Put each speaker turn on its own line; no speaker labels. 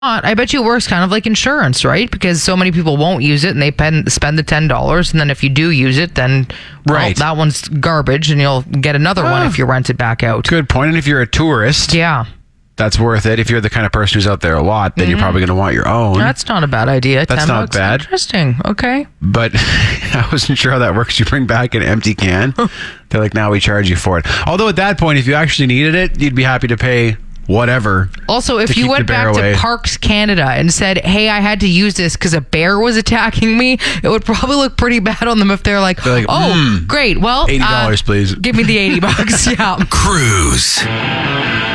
I bet you it works kind of like insurance, right? Because so many people won't use it and they spend the $10. And then if you do use it, then that one's garbage and you'll get another one if you rent it back out.
Good point. And if you're a tourist, that's worth it. If you're the kind of person who's out there a lot, then you're probably going to want your own.
That's not a bad idea.
That's not bad.
Interesting. Okay.
But I wasn't sure how that works. You bring back an empty can. They're like, now we charge you for it. Although at that point, if you actually needed it, you'd be happy to pay whatever.
Also, if you went back to Parks Canada and said, hey, I had to use this because a bear was attacking me, it would probably look pretty bad on them if they're like great. Well,
$80, please.
Give me the $80. Yeah.
Cruise.